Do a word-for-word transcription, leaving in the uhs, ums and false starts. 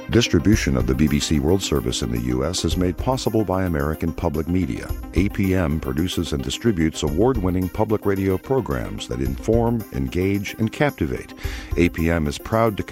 Distribution of the B B C World Service in the U S is made possible by American Public Media. A P M produces and distributes award-winning public radio programs that inform, engage, and captivate. A P M is proud to